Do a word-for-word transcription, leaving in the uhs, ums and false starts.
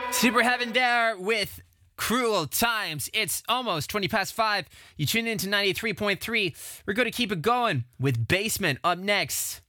Super Heaven there with Cruel Times. It's almost twenty past five. You tune in to ninety-three point three. We're going to keep it going with Basement up next.